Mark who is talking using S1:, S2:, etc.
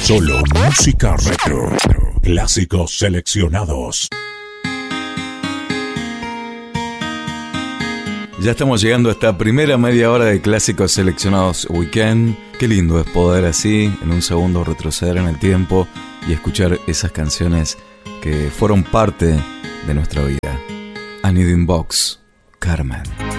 S1: Solo música retro. Clásicos seleccionados.
S2: Ya estamos llegando a esta primera media hora de Clásicos Seleccionados Weekend. Qué lindo es poder así, en un segundo, retroceder en el tiempo y escuchar esas canciones que fueron parte de nuestra vida. A Need in Box, Carmen.